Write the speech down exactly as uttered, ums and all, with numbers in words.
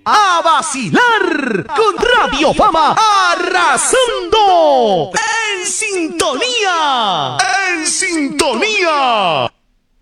a vacilar con Radio Fama arrasando en sintonía, en sintonía.